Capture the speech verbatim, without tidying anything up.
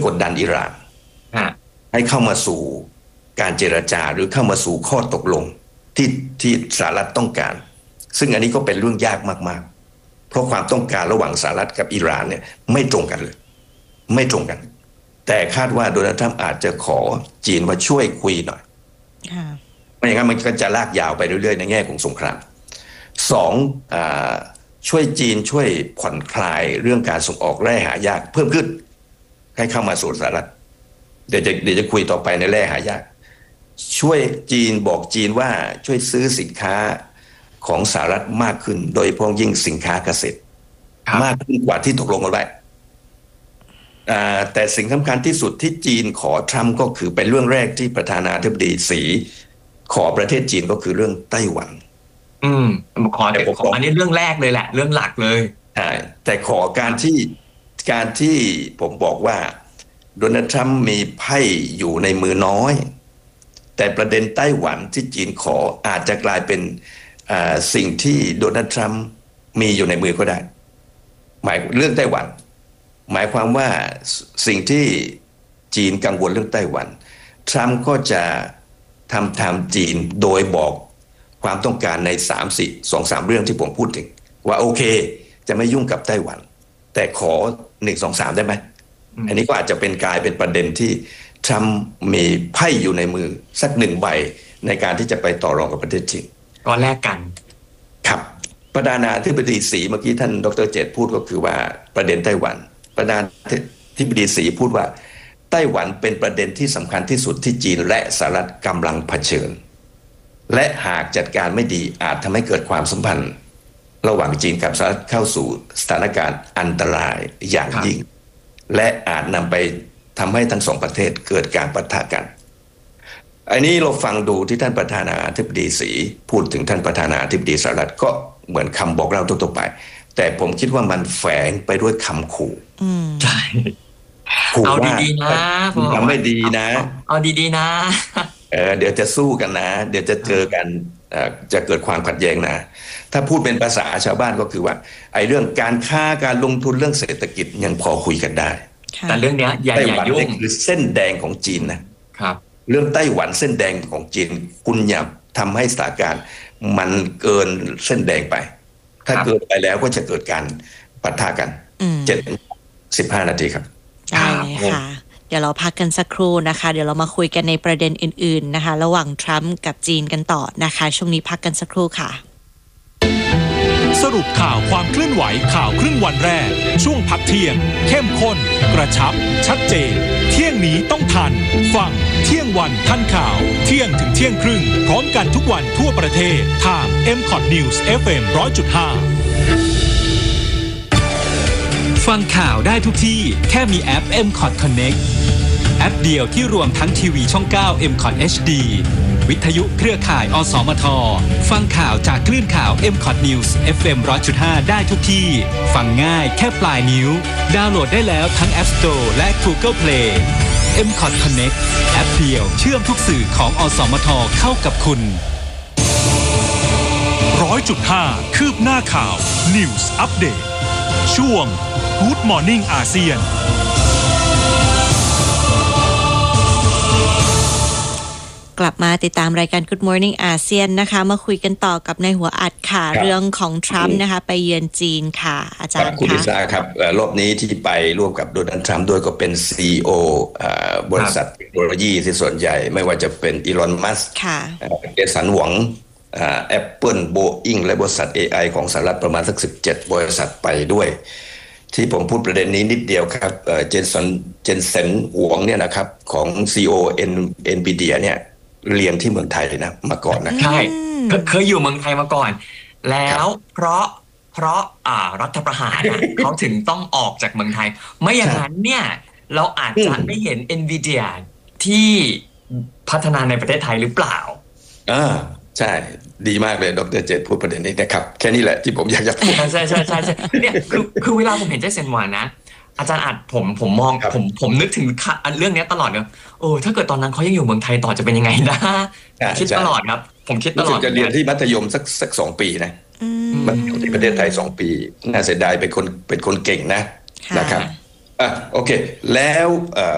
กดดันอิหร่านให้เข้ามาสู่การเจรจาหรือเข้ามาสู่ข้อตกลงที่ที่สหรัฐต้องการซึ่งอันนี้ก็เป็นเรื่องยากมากๆเพราะความต้องการระหว่างสหรัฐกับอิหร่านเนี่ยไม่ตรงกันเลยไม่ตรงกันแต่คาดว่าโดนัลด์ทรัมป์อาจจะขอจีนว่าช่วยคุยหน่อยไม่อย่างนั้นมันก็จะลากยาวไปเรื่อยๆในแง่ของสงครามสองอ่าช่วยจีนช่วยผ่อนคลายเรื่องการส่งออกแร่หายากเพิ่มขึ้นให้เข้ามาสู่สหรัฐเดี๋ยวจะเดี๋ยวจะคุยต่อไปในแร่หายากช่วยจีนบอกจีนว่าช่วยซื้อสินค้าของสหรัฐมากขึ้นโดยเฉพาะยิ่งสินค้าเกษตรมากขึ้นกว่าที่ตกลงกันไว้แต่สิ่งสำคัญที่สุดที่จีนขอทรัมป์ก็คือเป็นเรื่องแรกที่ประธานาธิบดีสีขอประเทศจีนก็คือเรื่องไต้หวันอืมขอแต่ผมขออันนี้เรื่องแรกเลยแหละเรื่องหลักเลยใช่แต่ขอการที่การที่ผมบอกว่าโดนัลด์ทรัมป์มีไพ่อยู่ในมือน้อยแต่ประเด็นไต้หวันที่จีนขออาจจะกลายเป็นสิ่งที่โดนัลด์ทรัมป์มีอยู่ในมือก็ได้หมายเรื่องไต้หวันหมายความว่าสิ่งที่จีนกังวลเรื่องไต้หวันทรัมป์ก็จะทำตามจีนโดยบอกความต้องการในสามสี่สองสามเรื่องที่ผมพูดถึงว่าโอเคจะไม่ยุ่งกับไต้หวันแต่ขอหนึ่งสองสามได้ไหมอันนี้ก็อาจจะเป็นกลายเป็นประเด็นที่ทรัมป์มีไพ่อยู่ในมือสักหนึ่งใบในการที่จะไปต่อรองกับประเทศจีนก็แลกกันครับประธานาธิบดีสีเมื่อกี้ท่านดร.เจตพูดก็คือว่าประเด็นไต้หวันประธานาธิบดีสีพูดว่าไต้หวันเป็นประเด็นที่สำคัญที่สุดที่จีนและสหรัฐกำลังเผชิญและหากจัดการไม่ดีอาจทำให้เกิดความสัมพันธ์ระหว่างจีนกับสหรัฐเข้าสู่สถานการณ์อันตรายอย่างยิ่งและอาจนำไปทำให้ทั้งสองประเทศเกิดการปะทะกันอันนี้เราฟังดูที่ท่านประธานาธิบดีสีพูดถึงท่านประธานาธิบดีสหรัฐก็เหมือนคำบอกเล่าทั่วไปแต่ผมคิดว่ามันแฝงไปด้วยคำขู่ใช่เอาดีๆนะทำไม่ดีนะเอาดีๆนะเออเดี๋ยวจะสู้กันนะเดี๋ยวจะเจอกันจะเกิดความขัดแย้งนะถ้าพูดเป็นภาษาชาวบ้านก็คือว่าไอ้เรื่องการค้าการลงทุนเรื่องเศรษฐกิจยังพอคุยกันได้แต่เรื่องนี้อย่าอย่ายุ่งคือเส้นแดงของจีนนะครับเรื่องไต้หวันเส้นแดงของจีนคุณอย่าทำให้สถานการณ์มันเกินเส้นแดงไปถ้าเกินไปแล้วก็จะเกิดการปะทะกันเจ็ดสิบห้านาทีครับใช่ค่ะเดี๋ยวเราพักกันสักครู่นะคะเดี๋ยวเรามาคุยกันในประเด็นอื่นๆนะคะระหว่างทรัมป์กับจีนกันต่อนะคะช่วงนี้พักกันสักครู่ค่ะสรุปข่าวความเคลื่อนไหวข่าวครึ่งวันแรกช่วงพักเที่ยงเข้มข้นกระชับชัดเจนเที่ยงนี้ต้องทันฟังเที่ยงวันทันข่าวเที่ยงถึงเที่ยงครึ่งพร้อมกันทุกวันทั่วประเทศทาง เอ็ม คอท News เอฟ เอ็ม หนึ่งร้อยจุดห้า ฟังข่าวได้ทุกที่แค่มีแอป เอ็ม คอท Connect แอปเดียวที่รวมทั้งทีวีช่องเก้า เอ็ม คอท เอช ดี วิทยุเครือข่ายอสมทฟังข่าวจากคลื่นข่าว เอ็ม คอท News เอฟ เอ็ม หนึ่งร้อยจุดห้า ได้ทุกที่ฟังง่ายแค่ปลายนิ้วดาวน์โหลดได้แล้วทั้ง App Store และ Google Play เอ็ม คอท Connect แอปเดียวเชื่อมทุกสื่อของอสมทเข้ากับคุณ หนึ่งร้อยจุดห้า คืบหน้าข่าว News Update ช่วง Good Morning อาเซียนกลับมาติดตามรายการ Good Morning อาเซียนนะคะมาคุยกันต่อกับในหัวอัดค่ะเรื่องของทรัมป์นะคะไปเยือนจีนค่ะอาจารย์คุณลิซ่าครับรอบนี้ที่ไปร่วมกับโดนัลด์ทรัมป์ด้วยก็เป็น ซี อี โอ บริษัทเทคโนโลยีที่ส่วนใหญ่ไม่ว่าจะเป็นอีลอน มัสก์เจสันหวังแอปเปิลโบอิงและบริษัท เอ ไอ ของสหรัฐประมาณสักสิบเจ็ดบริษัทไปด้วยที่ผมพูดประเด็นนี้นิดเดียวครับเจสันเจนเซนหวงเนี่ยนะครับของ ซี อี โอ เอ็น วี ดี เอ เนี่ยเรียนที่เมืองไทยนะมาก่อนนะใช่เคยอยู่เมืองไทยมาก่อนแล้วเพราะเพราะอ่ารัฐประหารเขาถึงต้องออกจากเมืองไทยไม่อย่างนั้นเนี่ยเราอาจจะไม่เห็น Nvidia ที่พัฒนาในประเทศไทยหรือเปล่าอ่าใช่ดีมากเลยดร.เจตพูดประเด็นนี้นะครับแค่นี้แหละที่ผมอยากจะพูดใช่ใช่ใช่ใช่เนี่ยคือคือเวลาผมเห็นเจสันหวังนะอาจารย์อัดผมผมมองผมผมนึกถึงเรื่องนี้ตลอดเลยโอ้ถ้าเกิดตอนนั้นเขายังอยู่เมืองไทยต่อจะเป็นยังไงนะคิดตลอดครับผมคิดตลอดจะเรียนที่มัธยมสักสักสองปีนะมันอยู่ที่ประเทศไทยสองปีน่าเสียดายเป็นคนเป็นคนเก่งนะนะครับอ่ะโอเคแล้ว